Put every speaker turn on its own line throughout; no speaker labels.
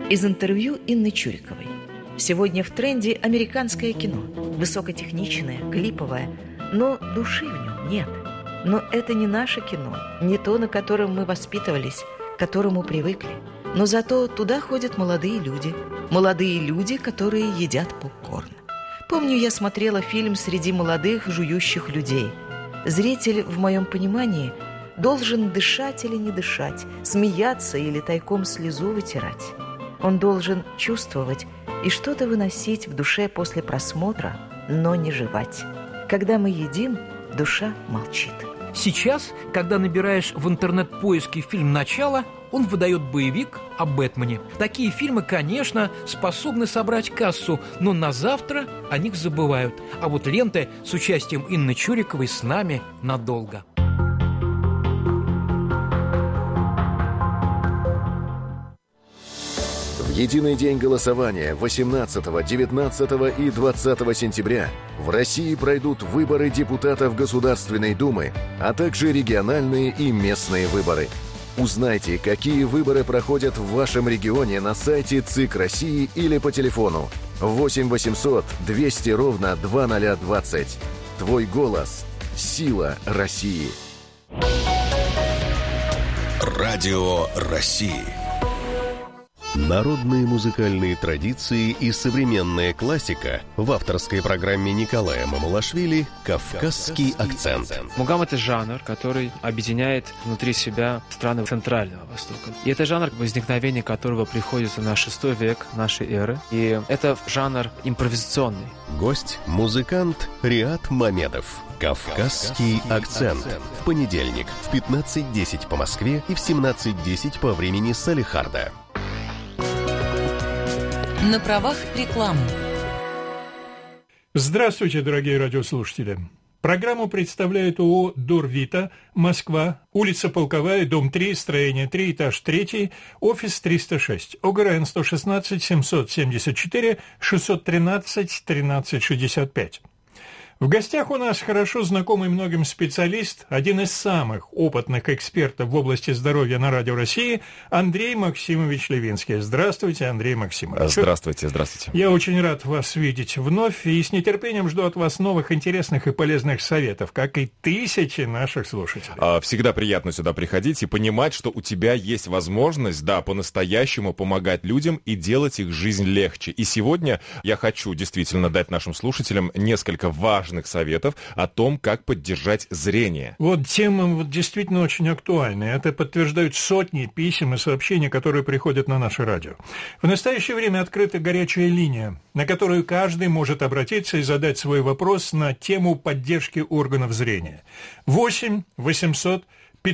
Из интервью Инны Чуриковой. Сегодня в тренде американское кино. Высокотехничное, клиповое, но души в нем нет. Но это не наше кино, не то, на котором мы воспитывались, к которому привыкли. Но зато туда ходят молодые люди, которые едят попкорн. Помню, я смотрела фильм «Среди молодых жующих людей». Зритель, в моем понимании, должен дышать или не дышать, смеяться или тайком слезу вытирать. Он должен чувствовать и что-то выносить в душе после просмотра, но не жевать. Когда мы едим, душа молчит.
Сейчас, когда набираешь в интернет-поиске фильм «Начало», он выдает боевик о Бэтмене. Такие фильмы, конечно, способны собрать кассу, но на завтра о них забывают. А вот ленты с участием Инны Чуриковой с нами надолго.
В единый день голосования 18, 19 и 20 сентября в России пройдут выборы депутатов Государственной Думы, а также региональные и местные выборы. Узнайте, какие выборы проходят в вашем регионе на сайте ЦИК России или по телефону 8 800 200 ровно 2020. Твой голос – сила России.
Радио России.
Народные музыкальные традиции и современная классика в авторской программе Николая Мамалашвили «Кавказский акцент».
Мугам — это жанр, который объединяет внутри себя страны Центрального Востока. И это жанр, возникновение которого приходится на VI век нашей эры. И это жанр импровизационный.
Гость – музыкант Риат Мамедов. «Кавказский акцент». В понедельник в 15:10 по Москве и в 17:10 по времени Салехарда.
На правах рекламы.
Здравствуйте, дорогие радиослушатели. Программу представляет ООО «Дорвита», Москва, улица Полковая, дом 3, строение 3, этаж 3, офис 306, ОГРН 116 774 613 1365. В гостях у нас хорошо знакомый многим специалист, один из самых опытных экспертов в области здоровья на Радио России, Андрей Максимович Левинский. Здравствуйте, Андрей Максимович.
Здравствуйте, здравствуйте.
Я очень рад вас видеть вновь и с нетерпением жду от вас новых интересных и полезных советов, как и тысячи наших слушателей.
Всегда приятно сюда приходить и понимать, что у тебя есть возможность, да, по-настоящему помогать людям и делать их жизнь легче. И сегодня я хочу действительно дать нашим слушателям несколько важных советов о том, как поддержать зрение.
Вот тема действительно очень актуальная. Это подтверждают сотни писем и сообщений, которые приходят на наше радио. В настоящее время открыта горячая линия, на которую каждый может обратиться и задать свой вопрос на тему поддержки органов зрения. 8 800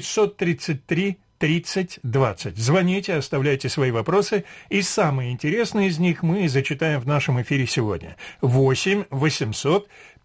533 30-20. Звоните, оставляйте свои вопросы, и самые интересные из них мы зачитаем в нашем эфире сегодня. 8 800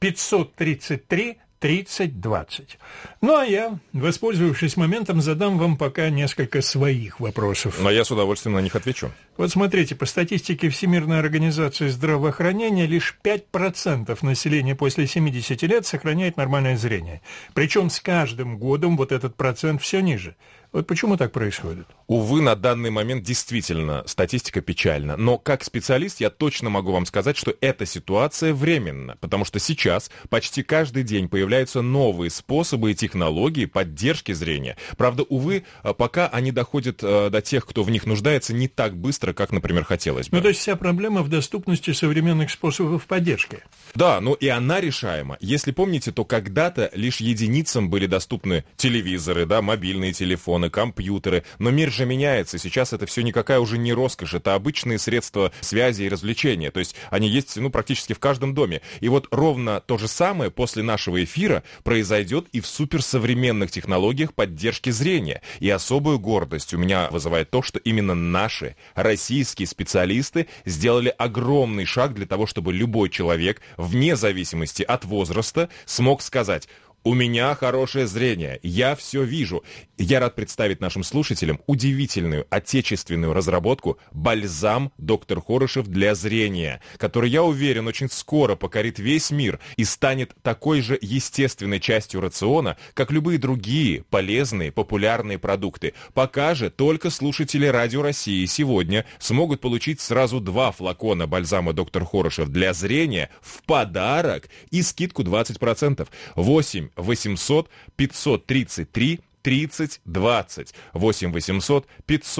533 30-20. Ну, а я, воспользовавшись моментом, задам вам пока несколько своих вопросов.
Но я с удовольствием на них отвечу.
Вот смотрите, по статистике Всемирной организации здравоохранения, лишь 5% населения после 70 лет сохраняет нормальное зрение. Причем с каждым годом вот этот процент все ниже. Вот почему так происходит?
Увы, на данный момент действительно статистика печальна. Но как специалист я точно могу вам сказать, что эта ситуация временна. Потому что сейчас почти каждый день появляются новые способы и технологии поддержки зрения. Правда, увы, пока они доходят до тех, кто в них нуждается, не так быстро, как, например, хотелось бы.
Ну, то есть вся проблема в доступности современных способов поддержки.
Да, но и она решаема. Если помните, то когда-то лишь единицам были доступны телевизоры, да, мобильные телефоны, компьютеры. Но мир же меняется. Сейчас это все никакая уже не роскошь. Это обычные средства связи и развлечения. То есть они есть, практически в каждом доме. И вот ровно то же самое после нашего эфира произойдет и в суперсовременных технологиях поддержки зрения. И особую гордость у меня вызывает то, что именно наши российские специалисты сделали огромный шаг для того, чтобы любой человек, вне зависимости от возраста, смог сказать: У меня хорошее зрение, я все вижу. Я рад представить нашим слушателям удивительную отечественную разработку «Бальзам доктор Хорошев для зрения», который, я уверен, очень скоро покорит весь мир и станет такой же естественной частью рациона, как любые другие полезные, популярные продукты. Пока же только слушатели Радио России сегодня смогут получить сразу 2 флакона бальзама доктор Хорошев для зрения в подарок и скидку 20%. 8 800 533 30 20. 8 800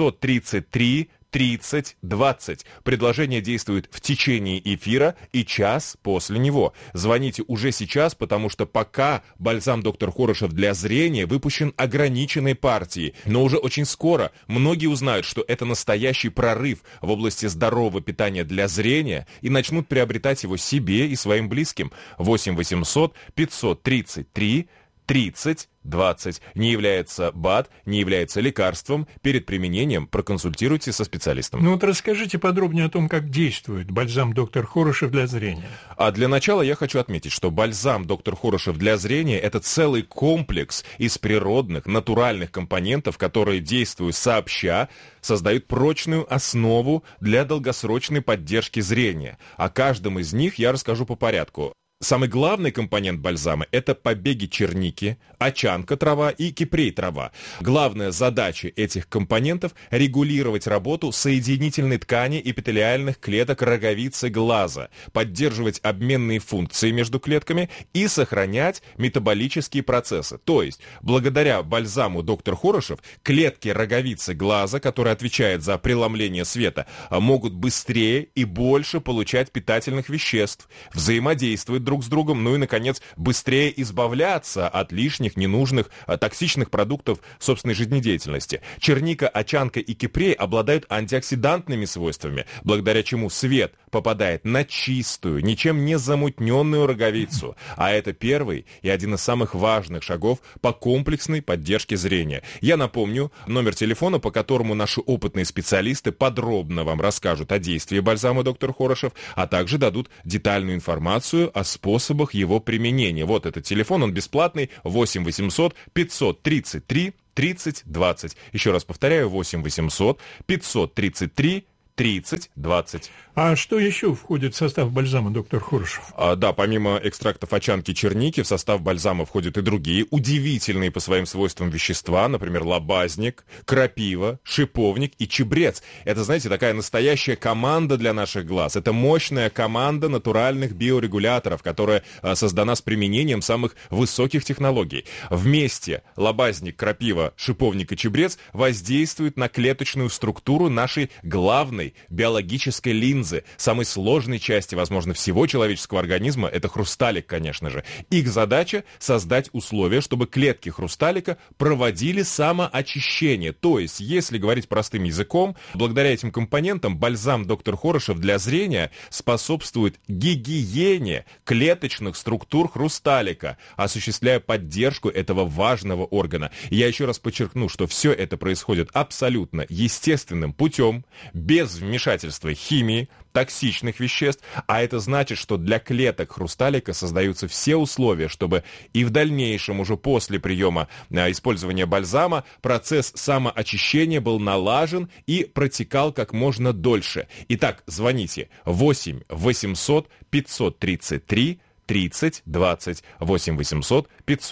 533 30 20. Предложение действует в течение эфира и час после него. Звоните уже сейчас, потому что пока бальзам доктор Хорошев для зрения выпущен ограниченной партией. Но уже очень скоро многие узнают, что это настоящий прорыв в области здорового питания для зрения и начнут приобретать его себе и своим близким. 8 800 533 30 20. Не является БАД, не является лекарством. Перед применением проконсультируйтесь со специалистом.
Ну вот расскажите подробнее о том, как действует бальзам доктор Хорошев для зрения.
А для начала я хочу отметить, что бальзам доктор Хорошев для зрения – это целый комплекс из природных, натуральных компонентов, которые, действуя сообща, создают прочную основу для долгосрочной поддержки зрения. О каждом из них я расскажу по порядку. Самый главный компонент бальзама – это побеги черники, очанка трава и кипрей трава. Главная задача этих компонентов – регулировать работу соединительной ткани эпителиальных клеток роговицы глаза, поддерживать обменные функции между клетками и сохранять метаболические процессы. То есть, благодаря бальзаму доктор Хорошев, клетки роговицы глаза, которые отвечают за преломление света, могут быстрее и больше получать питательных веществ, взаимодействовать друг с другом, ну и, наконец, быстрее избавляться от лишних, ненужных, токсичных продуктов собственной жизнедеятельности. Черника, очанка и кипрей обладают антиоксидантными свойствами, благодаря чему свет попадает на чистую, ничем не замутненную роговицу. А это первый и один из самых важных шагов по комплексной поддержке зрения. Я напомню номер телефона, по которому наши опытные специалисты подробно вам расскажут о действии бальзама доктор Хорошев, а также дадут детальную информацию о способах его применения. Вот этот телефон, он бесплатный, 8 800 533 30 20. Еще раз повторяю, 8 800 533 30 20.
А что еще входит в состав бальзама доктор Хорошев?
Да, помимо экстрактов очанки черники, в состав бальзама входят и другие удивительные по своим свойствам вещества, например, лобазник, крапива, шиповник и чебрец. Это, знаете, такая настоящая команда для наших глаз. Это мощная команда натуральных биорегуляторов, которая создана с применением самых высоких технологий. Вместе лобазник, крапива, шиповник и чебрец воздействуют на клеточную структуру нашей главной биологической линзы, самой сложной части, возможно, всего человеческого организма, это хрусталик, конечно же. Их задача — создать условия, чтобы клетки хрусталика проводили самоочищение. То есть, если говорить простым языком, благодаря этим компонентам бальзам доктор Хорошев для зрения способствует гигиене клеточных структур хрусталика, осуществляя поддержку этого важного органа. Я еще раз подчеркну, что все это происходит абсолютно естественным путем, без вмешательства химии, токсичных веществ, а это значит, что для клеток хрусталика создаются все условия, чтобы и в дальнейшем, уже после приема использования бальзама, процесс самоочищения был налажен и протекал как можно дольше. Итак, звоните 8 800 533 30 20, 8 800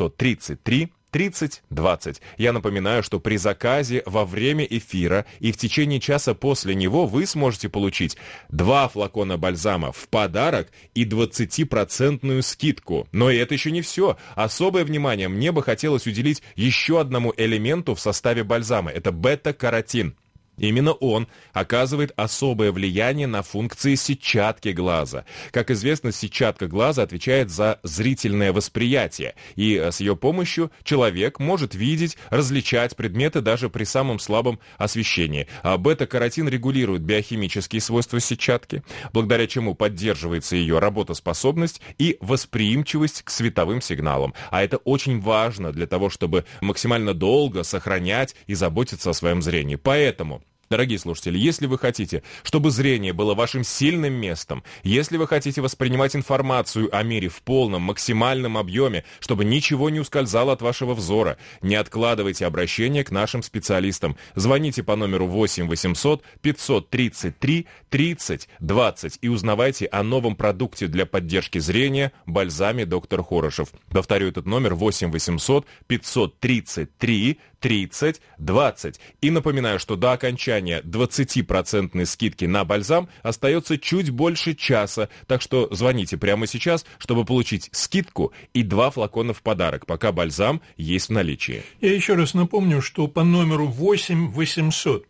533 30 20. Я напоминаю, что при заказе во время эфира и в течение часа после него вы сможете получить 2 флакона бальзама в подарок и 20% скидку. Но и это еще не все. Особое внимание мне бы хотелось уделить еще одному элементу в составе бальзама. Это бета-каротин. Именно он оказывает особое влияние на функции сетчатки глаза. Как известно, сетчатка глаза отвечает за зрительное восприятие, и с ее помощью человек может видеть, различать предметы даже при самом слабом освещении. А бета-каротин регулирует биохимические свойства сетчатки, благодаря чему поддерживается ее работоспособность и восприимчивость к световым сигналам. А это очень важно для того, чтобы максимально долго сохранять и заботиться о своем зрении. Поэтому Дорогие слушатели, если вы хотите, чтобы зрение было вашим сильным местом, если вы хотите воспринимать информацию о мире в полном, максимальном объеме, чтобы ничего не ускользало от вашего взора, не откладывайте обращение к нашим специалистам. Звоните по номеру 8 800 533 30 20 и узнавайте о новом продукте для поддержки зрения бальзаме «Доктор Хорошев». Повторю этот номер: 8 800 533 30 20. И напоминаю, что до окончания 20% скидки на бальзам остается чуть больше часа, так что звоните прямо сейчас, чтобы получить скидку и 2 флакона в подарок, пока бальзам есть в наличии.
Я еще раз напомню, что по номеру 8 800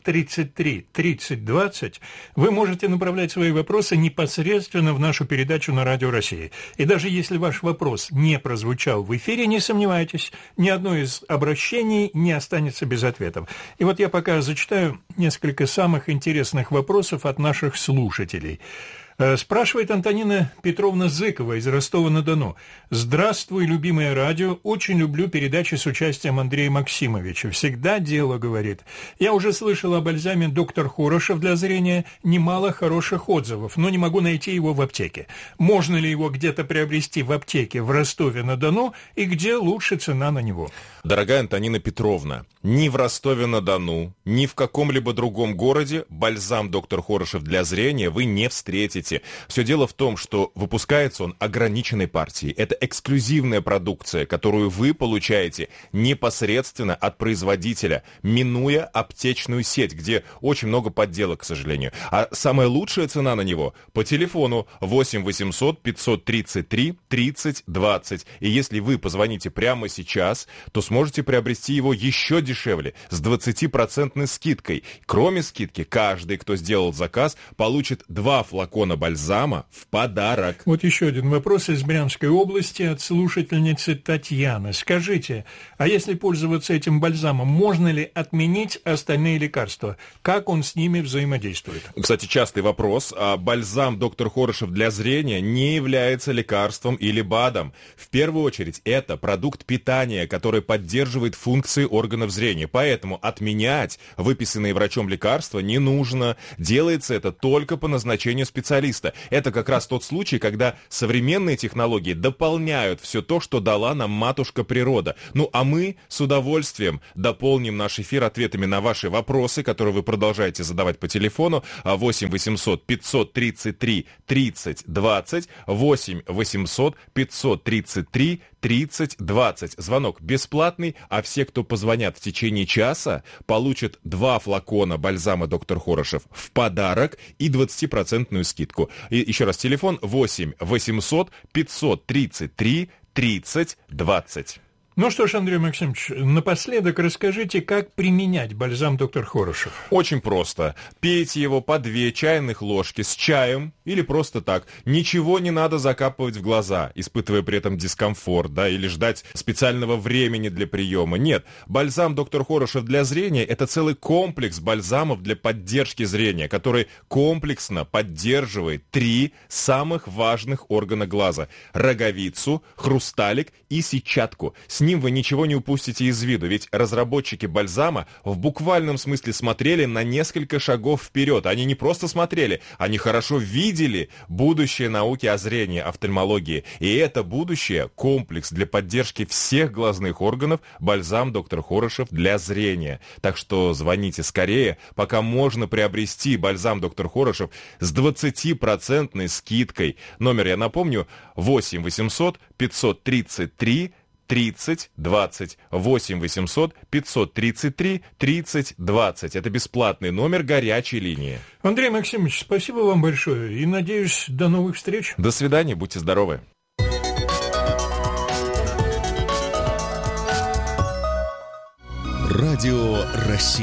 533 30 20 вы можете направлять свои вопросы непосредственно в нашу передачу на Радио России. И даже если ваш вопрос не прозвучал в эфире, не сомневайтесь, ни одно из обращений не останется без ответов. И вот я пока зачитаю несколько самых интересных вопросов от наших слушателей. Спрашивает Антонина Петровна Зыкова из Ростова-на-Дону. «Здравствуй, любимое радио. Очень люблю передачи с участием Андрея Максимовича. Всегда дело, — говорит. Я уже слышал о бальзаме «Доктор Хорошев» для зрения. Немало хороших отзывов, но не могу найти его в аптеке. Можно ли его где-то приобрести в аптеке в Ростове-на-Дону и где лучше цена на него?»
Дорогая Антонина Петровна, ни в Ростове-на-Дону, ни в каком-либо другом городе бальзам «Доктор Хорошев» для зрения вы не встретите. Все дело в том, что выпускается он ограниченной партией. Это эксклюзивная продукция, которую вы получаете непосредственно от производителя, минуя аптечную сеть, где очень много подделок, к сожалению. А самая лучшая цена на него по телефону 8 800 533 30 20. И если вы позвоните прямо сейчас, то сможете приобрести его еще дешевле, с 20% скидкой. Кроме скидки, каждый, кто сделал заказ, получит 2 флакона бальзама в подарок.
Вот еще один вопрос из Брянской области от слушательницы Татьяны. Скажите, а если пользоваться этим бальзамом, можно ли отменить остальные лекарства? Как он с ними взаимодействует?
Кстати, частый вопрос. Бальзам «Доктор Хорошев» для зрения не является лекарством или БАДом. В первую очередь, это продукт питания, который поддерживает функции органов зрения. Поэтому отменять выписанные врачом лекарства не нужно. Делается это только по назначению специалиста. Это как раз тот случай, когда современные технологии дополняют все то, что дала нам матушка природа. Ну а мы с удовольствием дополним наш эфир ответами на ваши вопросы, которые вы продолжаете задавать по телефону 8 800 533 30 20, 8 800 533 30 20. Звонок бесплатный, а все, кто позвонят в течение часа, получат 2 флакона бальзама «Доктор Хорошев» в подарок и 20% скидку. И еще раз, телефон 8 800 533 30 20.
Ну что ж, Андрей Максимович, напоследок расскажите, как применять бальзам «Доктор Хорошев».
Очень просто. Пейте его по 2 чайных ложки с чаем или просто так. Ничего не надо закапывать в глаза, испытывая при этом дискомфорт, да, или ждать специального времени для приема. Нет, бальзам «Доктор Хорошев» для зрения – это целый комплекс бальзамов для поддержки зрения, который комплексно поддерживает 3 самых важных органа глаза – роговицу, хрусталик и сетчатку. С ним вы ничего не упустите из виду, ведь разработчики бальзама в буквальном смысле смотрели на несколько шагов вперед. Они не просто смотрели, они хорошо видели будущее науки о зрении, офтальмологии. И это будущее – комплекс для поддержки всех глазных органов бальзам «Доктор Хорошев» для зрения. Так что звоните скорее, пока можно приобрести бальзам «Доктор Хорошев» с 20% скидкой. Номер, я напомню, 8 800 533 30 20, 8 800 533 30 20. Это бесплатный номер горячей линии.
Андрей Максимович, спасибо вам большое и, надеюсь, до новых встреч.
До свидания, будьте здоровы.
Радио России.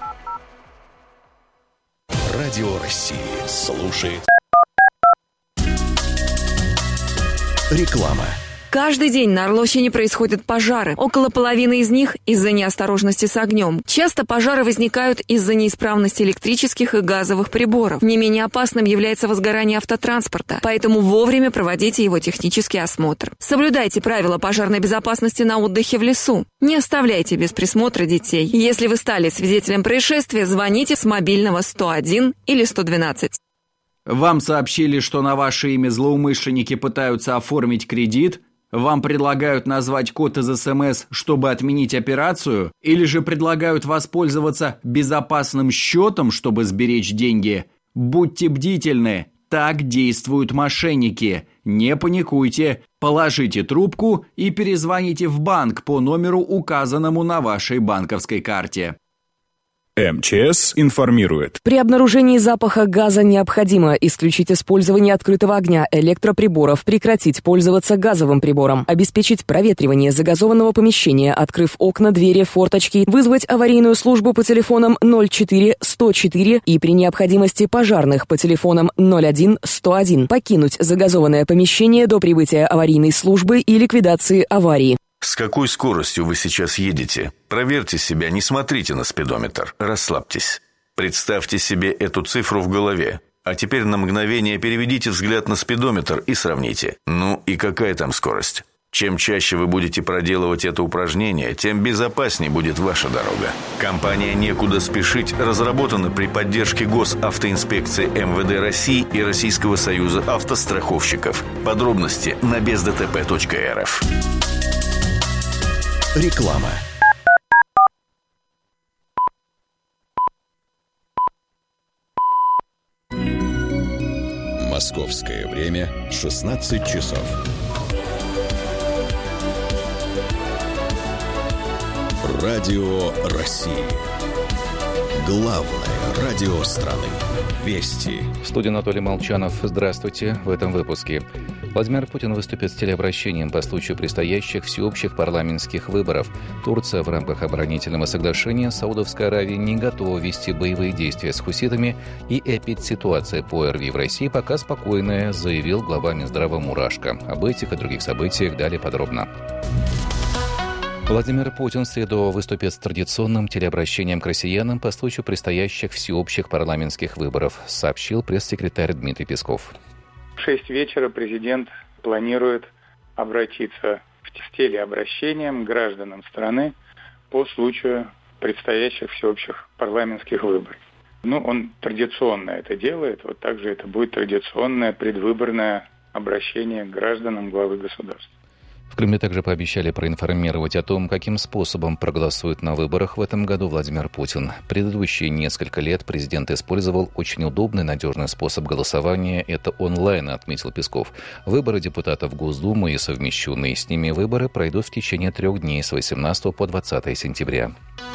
Радио России. Слушает. Реклама.
Каждый день на Орловщине происходят пожары. Около половины из них из-за неосторожности с огнем. Часто пожары возникают из-за неисправности электрических и газовых приборов. Не менее опасным является возгорание автотранспорта, поэтому вовремя проводите его технический осмотр. Соблюдайте правила пожарной безопасности на отдыхе в лесу. Не оставляйте без присмотра детей. Если вы стали свидетелем происшествия, звоните с мобильного 101 или 112.
Вам сообщили, что на ваше имя злоумышленники пытаются оформить кредит? Вам предлагают назвать код из СМС, чтобы отменить операцию? Или же предлагают воспользоваться безопасным счетом, чтобы сберечь деньги? Будьте бдительны, так действуют мошенники. Не паникуйте, положите трубку и перезвоните в банк по номеру, указанному на вашей банковской карте.
МЧС информирует.
При обнаружении запаха газа необходимо исключить использование открытого огня, электроприборов, прекратить пользоваться газовым прибором, обеспечить проветривание загазованного помещения, открыв окна, двери, форточки, вызвать аварийную службу по телефонам 04 104 и при необходимости пожарных по телефонам 01 101, покинуть загазованное помещение до прибытия аварийной службы и ликвидации аварии.
С какой скоростью вы сейчас едете? Проверьте себя, не смотрите на спидометр. Расслабьтесь. Представьте себе эту цифру в голове. А теперь на мгновение переведите взгляд на спидометр и сравните. Ну и какая там скорость? Чем чаще вы будете проделывать это упражнение, тем безопаснее будет ваша дорога. Компания «Некуда спешить» разработана при поддержке Госавтоинспекции МВД России и Российского союза автостраховщиков. Подробности на бездтп.рф.
Реклама. Московское время 16 часов. Радио России. Главное радио страны. Вести.
В студии Анатолий Молчанов. Здравствуйте. В этом выпуске. Владимир Путин выступит с телеобращением по случаю предстоящих всеобщих парламентских выборов. Турция в рамках оборонительного соглашения с Саудовской Аравией не готова вести боевые действия с хуситами, и эпидситуация по ОРВИ в России пока спокойная, заявил глава Минздрава Мурашко. Об этих и других событиях далее подробно. Владимир Путин в среду выступит с традиционным телеобращением к россиянам по случаю предстоящих всеобщих парламентских выборов, сообщил пресс-секретарь Дмитрий Песков.
В 6 вечера президент планирует обратиться с телеобращением к гражданам страны по случаю предстоящих всеобщих парламентских выборов. Он традиционно это делает, вот также это будет традиционное предвыборное обращение к гражданам главы государства.
В Кремле также пообещали проинформировать о том, каким способом проголосует на выборах в этом году Владимир Путин. Предыдущие несколько лет президент использовал очень удобный, надежный способ голосования. Это онлайн, отметил Песков. Выборы депутатов Госдумы и совмещенные с ними выборы пройдут в течение 3 дней с 18 по 20 сентября.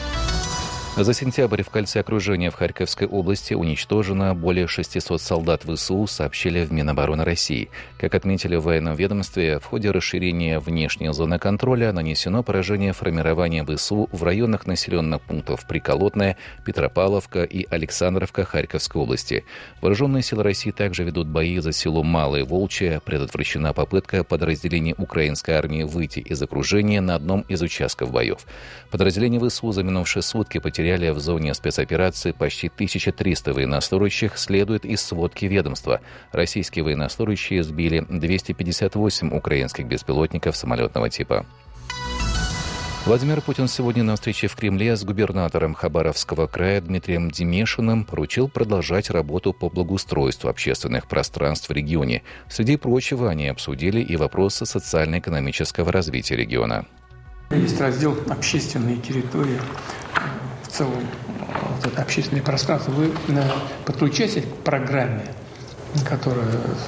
За сентябрь в кольце окружения в Харьковской области уничтожено более 600 солдат ВСУ, сообщили в Минобороны России. Как отметили в военном ведомстве, в ходе расширения внешней зоны контроля нанесено поражение формирования ВСУ в районах населенных пунктов Приколотная, Петропавловка и Александровка Харьковской области. Вооруженные силы России также ведут бои за село Малое Волчье. Предотвращена попытка подразделений украинской армии выйти из окружения на одном из участков боев. Подразделения ВСУ за минувшие сутки потеряли в зоне спецоперации почти 1300 военнослужащих, следует из сводки ведомства. Российские военнослужащие сбили 258 украинских беспилотников самолетного типа. Владимир Путин сегодня на встрече в Кремле с губернатором Хабаровского края Дмитрием Демешиным поручил продолжать работу по благоустройству общественных пространств в регионе. Среди прочего, они обсудили и вопросы социально-экономического развития региона.
Есть раздел «Общественные территории». В целом, вот это общественное пространство. Вы подключаетесь к программе, которая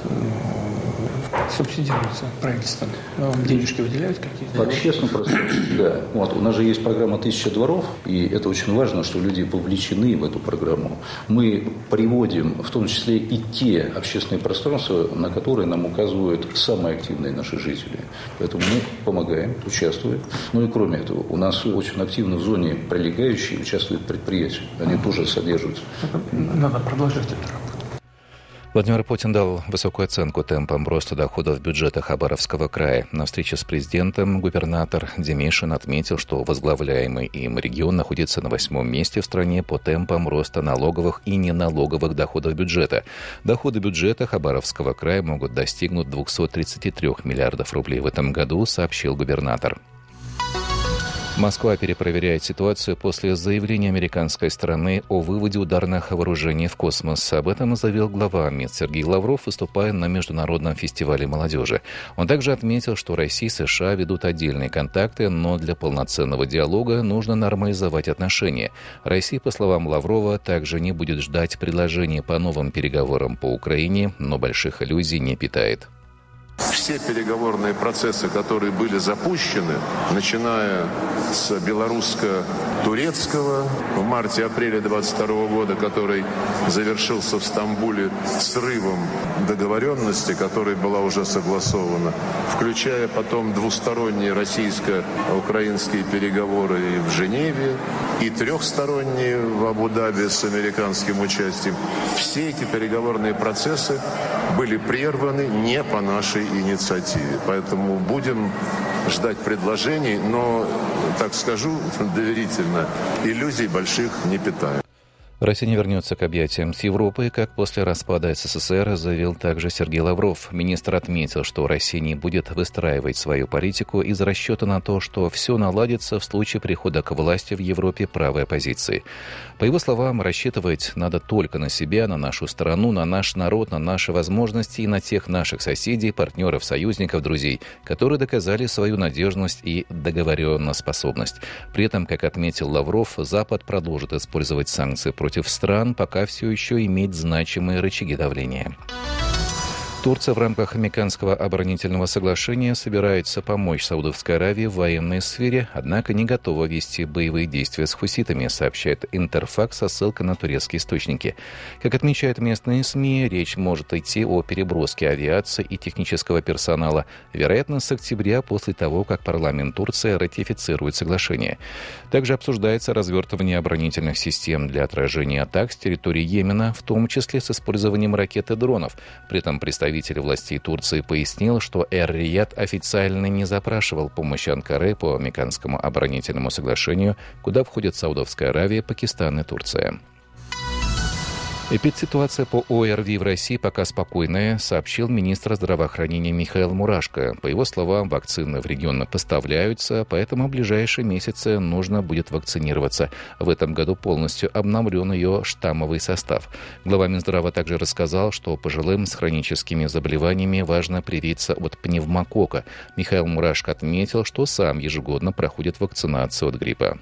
субсидируется правительством? Вам денежки выделяют какие-то?
В общественном пространстве, да. У нас же есть программа «1000 дворов», и это очень важно, что люди вовлечены в эту программу. Мы приводим в том числе и те общественные пространства, на которые нам указывают самые активные наши жители. Поэтому мы помогаем, участвуем. И кроме этого, у нас очень активно в зоне прилегающей участвуют предприятия. Они тоже содержатся.
Надо продолжать эту работу.
Владимир Путин дал высокую оценку темпам роста доходов бюджета Хабаровского края. На встрече с президентом губернатор Демишин отметил, что возглавляемый им регион находится на 8-м месте в стране по темпам роста налоговых и неналоговых доходов бюджета. Доходы бюджета Хабаровского края могут достигнуть 233 миллиардов рублей в этом году, сообщил губернатор. Москва перепроверяет ситуацию после заявления американской стороны о выводе ударных вооружений в космос. Об этом заявил глава МИД Сергей Лавров, выступая на Международном фестивале молодежи. Он также отметил, что Россия и США ведут отдельные контакты, но для полноценного диалога нужно нормализовать отношения. Россия, по словам Лаврова, также не будет ждать предложений по новым переговорам по Украине, но больших иллюзий не питает.
Все переговорные процессы, которые были запущены, начиная с белорусско-турецкого в марте-апреле 2022 года, который завершился в Стамбуле срывом договоренности, которая была уже согласована, включая потом двусторонние российско-украинские переговоры и в Женеве, и трехсторонние в Абу-Даби с американским участием. Все эти переговорные процессы были прерваны не по нашей инициативе. Поэтому будем ждать предложений, но, так скажу доверительно, иллюзий больших не питаю.
Россия не вернется к объятиям с Европой, как после распада СССР, заявил также Сергей Лавров. Министр отметил, что Россия не будет выстраивать свою политику из расчета на то, что все наладится в случае прихода к власти в Европе правой оппозиции. По его словам, рассчитывать надо только на себя, на нашу страну, на наш народ, на наши возможности и на тех наших соседей, партнеров, союзников, друзей, которые доказали свою надежность и договоренноспособность. При этом, как отметил Лавров, Запад продолжит использовать санкции против стран, пока все еще имеет значимые рычаги давления. Турция в рамках Мекканского оборонительного соглашения собирается помочь Саудовской Аравии в военной сфере, однако не готова вести боевые действия с хуситами, сообщает Интерфакс со ссылкой на турецкие источники. Как отмечают местные СМИ, речь может идти о переброске авиации и технического персонала, вероятно, с октября, после того, как парламент Турции ратифицирует соглашение. Также обсуждается развертывание оборонительных систем для отражения атак с территории Йемена, в том числе с использованием ракет и дронов. При этом представитель властей Турции пояснил, что Эр-Рияд официально не запрашивал помощи Анкары по Мекканскому оборонительному соглашению, куда входят Саудовская Аравия, Пакистан и Турция. Эпидситуация по ОРВИ в России пока спокойная, сообщил министр здравоохранения Михаил Мурашко. По его словам, вакцины в регион поставляются, поэтому в ближайшие месяцы нужно будет вакцинироваться. В этом году полностью обновлен ее штаммовый состав. Глава Минздрава также рассказал, что пожилым с хроническими заболеваниями важно привиться от пневмокока. Михаил Мурашко отметил, что сам ежегодно проходит вакцинацию от гриппа.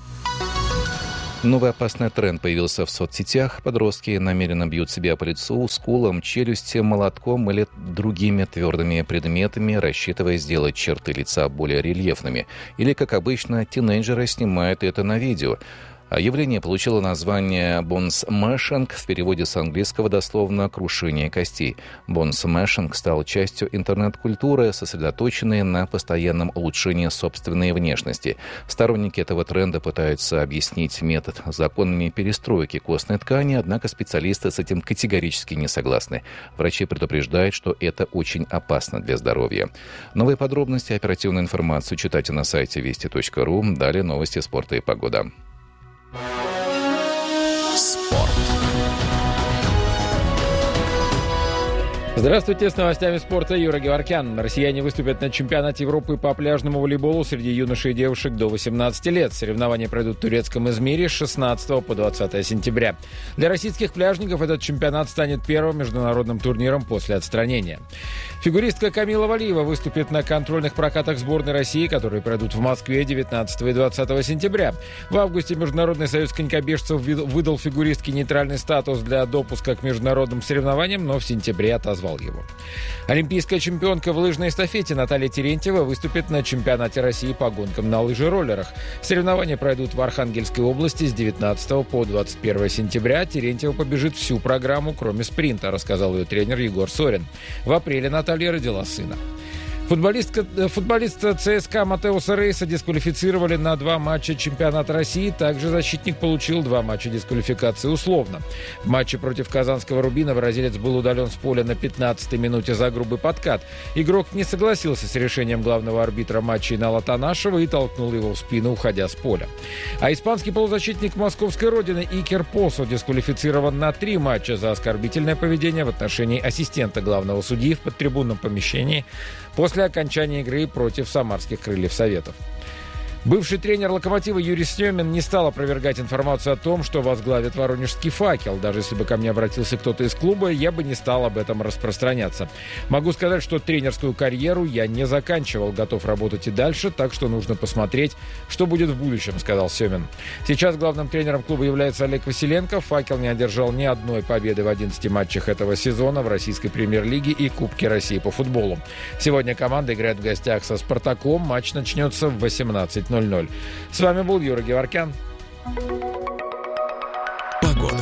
Новый опасный тренд появился в соцсетях. Подростки намеренно бьют себя по лицу, скулам, челюсти, молотком или другими твердыми предметами, рассчитывая сделать черты лица более рельефными. Или, как обычно, тинейджеры снимают это на видео. Явление получило название «бон-смэшинг», в переводе с английского дословно «крушение костей». Бон-смэшинг стал частью интернет-культуры, сосредоточенной на постоянном улучшении собственной внешности. Сторонники этого тренда пытаются объяснить метод законами перестройки костной ткани, однако специалисты с этим категорически не согласны. Врачи предупреждают, что это очень опасно для здоровья. Новые подробности и оперативную информацию читайте на сайте вести.ру. Далее новости спорта и погода.
Спорт.
Здравствуйте, с новостями спорта Юра Геворкян. Россияне выступят на чемпионате Европы по пляжному волейболу среди юношей и девушек до 18 лет. Соревнования пройдут в турецком Измире с 16 по 20 сентября. Для российских пляжников этот чемпионат станет первым международным турниром после отстранения. Фигуристка Камила Валиева выступит на контрольных прокатах сборной России, которые пройдут в Москве 19 и 20 сентября. В августе Международный союз конькобежцев выдал фигуристке нейтральный статус для допуска к международным соревнованиям, но в сентябре отозвал его. Олимпийская чемпионка в лыжной эстафете Наталья Терентьева выступит на чемпионате России по гонкам на лыжероллерах. Соревнования пройдут в Архангельской области с 19 по 21 сентября. Терентьева побежит всю программу, кроме спринта, рассказал ее тренер Егор Сорин. В апреле Наталья родила сына. Футболиста ЦСКА Матеуса Рейса дисквалифицировали на 2 матча чемпионата России. Также защитник получил 2 матча дисквалификации условно. В матче против казанского «Рубина» бразилец был удален с поля на 15-й минуте за грубый подкат. Игрок не согласился с решением главного арбитра матча Инала Танашева и толкнул его в спину, уходя с поля. А испанский полузащитник московской родины Икер Посо дисквалифицирован на 3 матча за оскорбительное поведение в отношении ассистента главного судьи в подтрибунном помещении после окончания игры против самарских «Крыльев Советов». Бывший тренер «Локомотива» Юрий Семин не стал опровергать информацию о том, что возглавит воронежский «Факел». Даже если бы ко мне обратился кто-то из клуба, я бы не стал об этом распространяться. Могу сказать, что тренерскую карьеру я не заканчивал, готов работать и дальше, так что нужно посмотреть, что будет в будущем, сказал Семин. Сейчас главным тренером клуба является Олег Василенко. «Факел» не одержал ни одной победы в 11 матчах этого сезона в российской премьер-лиге и Кубке России по футболу. Сегодня команда играет в гостях со «Спартаком». Матч начнется в 18:00. С вами был Юра Геворкян.
Погода.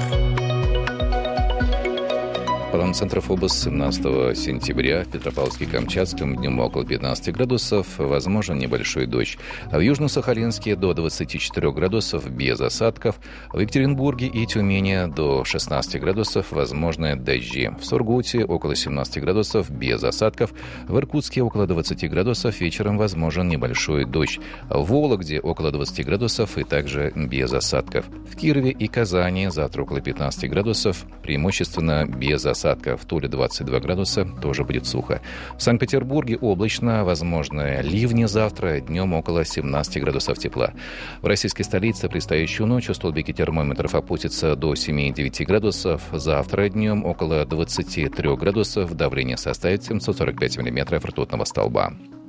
По данным Центра ФОБОС, 17 сентября в Петропавловске-Камчатском днем около 15 градусов, возможен небольшой дождь. А в Южно-Сахалинске до 24 градусов без осадков. В Екатеринбурге и Тюмени до 16 градусов возможны дожди. В Сургуте около 17 градусов без осадков. В Иркутске около 20 градусов вечером возможен небольшой дождь. В Вологде около 20 градусов и также без осадков. В Кирове и Казани завтра около 15 градусов, преимущественно без осадков. В Туле 22 градуса, тоже будет сухо. В Санкт-Петербурге облачно, возможны ливни завтра, днем около 17 градусов тепла. В российской столице предстоящую ночь столбики термометров опустятся до 7-9 градусов. Завтра днем около 23 градусов, давление составит 745 миллиметров ртутного столба.